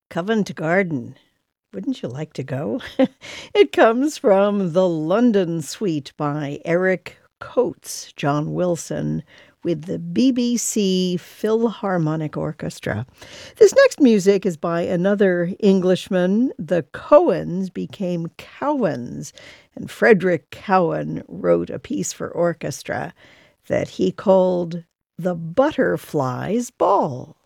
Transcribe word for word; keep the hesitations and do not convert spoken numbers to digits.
Covent Garden. Wouldn't you like to go? It comes from the London Suite by Eric Coates, John Wilson, with the B B C Philharmonic Orchestra. This next music is by another Englishman. The Cohens became Cowens, and Frederick Cowan wrote a piece for orchestra that he called The Butterfly's Ball.